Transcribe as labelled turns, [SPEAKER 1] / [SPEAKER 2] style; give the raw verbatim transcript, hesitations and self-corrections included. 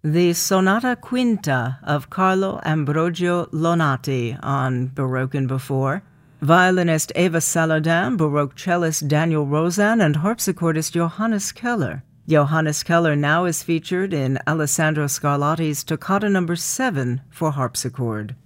[SPEAKER 1] The Sonata Quinta of Carlo Ambrogio Lonati on Baroque and Before, violinist Eva Saladin, Baroque cellist Daniel Rozan, and harpsichordist Johannes Keller. Johannes Keller now is featured in Alessandro Scarlatti's Toccata number seven for harpsichord.